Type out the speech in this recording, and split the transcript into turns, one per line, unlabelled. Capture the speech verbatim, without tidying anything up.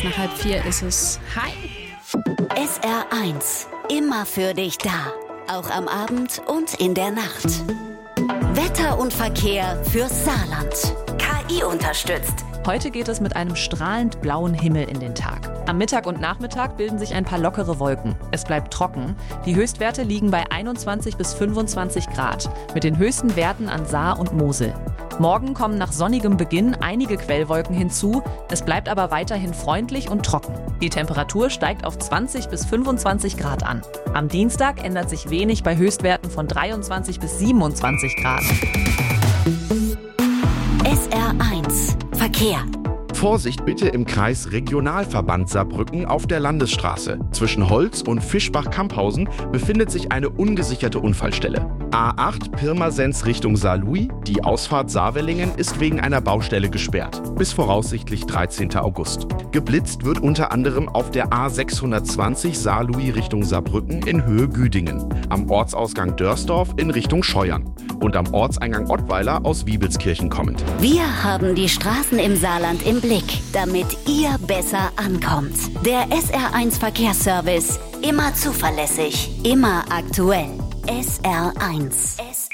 kurz nach halb vier ist es. Hi!
S R eins, immer für dich da. Auch am Abend und in der Nacht. Wetter und Verkehr fürs Saarland. K I unterstützt.
Heute geht es mit einem strahlend blauen Himmel in den Tag. Am Mittag und Nachmittag bilden sich ein paar lockere Wolken. Es bleibt trocken. Die Höchstwerte liegen bei einundzwanzig bis fünfundzwanzig Grad, mit den höchsten Werten an Saar und Mosel. Morgen kommen nach sonnigem Beginn einige Quellwolken hinzu. Es bleibt aber weiterhin freundlich und trocken. Die Temperatur steigt auf zwanzig bis fünfundzwanzig Grad an. Am Dienstag ändert sich wenig bei Höchstwerten von dreiundzwanzig bis siebenundzwanzig Grad.
S R eins Verkehr.
Vorsicht bitte im Kreis Regionalverband Saarbrücken auf der Landesstraße. Zwischen Holz und Fischbach-Kamphausen befindet sich eine ungesicherte Unfallstelle. A acht Pirmasens Richtung Saarlouis, die Ausfahrt Saarwellingen ist wegen einer Baustelle gesperrt. Bis voraussichtlich dreizehnten August. Geblitzt wird unter anderem auf der A sechshundertzwanzig Saarlouis Richtung Saarbrücken in Höhe Güdingen. Am Ortsausgang Dörsdorf in Richtung Scheuern. Und am Ortseingang Ottweiler aus Wiebelskirchen kommend.
Wir haben die Straßen im Saarland im Blick, damit ihr besser ankommt. Der S R eins Verkehrsservice. Immer zuverlässig, immer aktuell. S R eins.